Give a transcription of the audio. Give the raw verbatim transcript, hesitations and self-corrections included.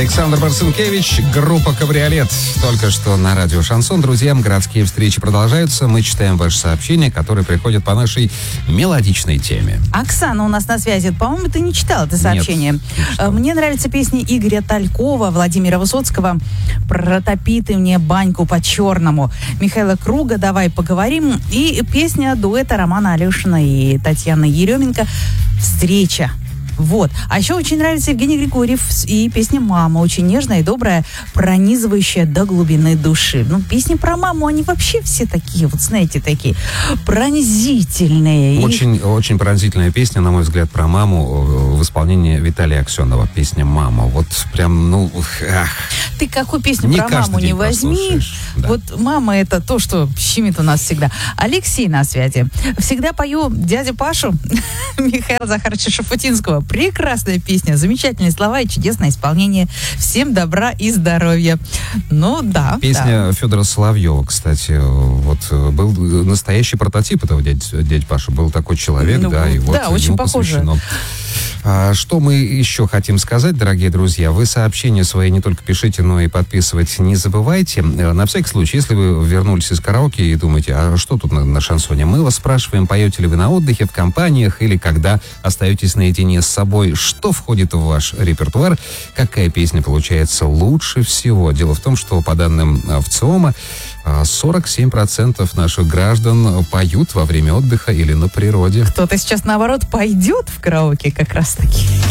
Александр Марцинкевич, группа «Кабриолет». Только что на радио «Шансон». Друзья, городские встречи продолжаются. Мы читаем ваши сообщения, которые приходят по нашей мелодичной теме. Оксана у нас на связи. По-моему, ты не читала это сообщение. Нет, не читал. Мне нравится песня Игоря Талькова, Владимира Высоцкого «Протопи ты мне баньку по-черному». Михаила Круга «Давай поговорим». И песня дуэта Романа Алешина и Татьяны Еременко «Встреча». Вот. А еще очень нравится Евгений Григорьев и песня «Мама». Очень нежная и добрая, пронизывающая до глубины души. Ну, песни про маму, они вообще все такие, вот знаете, такие пронзительные. Очень, и... очень пронзительная песня, на мой взгляд, про маму в исполнении Виталия Аксенова. Песня «Мама». Вот прям, ну... Ах. Ты какую песню Не про маму не возьми. Да. Вот мама — это то, что щемит у нас всегда. Алексей на связи. Всегда пою дядю Пашу Михаила Захаровича Шафутинского. Прекрасная песня, замечательные слова и чудесное исполнение. Всем добра и здоровья. Ну да. Песня да. Федора Соловьева, кстати, вот был настоящий прототип этого дяди, дяди Паши. Был такой человек, ну, да, и вот да, очень похоже. А, что мы еще хотим сказать, дорогие друзья? Вы сообщения свои не только пишите, но и подписывать не забывайте. На всякий случай, если вы вернулись из караоке и думаете, а что тут на, на шансоне? Мы вас спрашиваем, поете ли вы на отдыхе, в компаниях или когда остаетесь наедине с собой, что входит в ваш репертуар, какая песня получается лучше всего. Дело в том, что по данным ВЦИОМа сорок семь процентов наших граждан поют во время отдыха или на природе. Кто-то сейчас, наоборот, пойдет в караоке как раз-таки.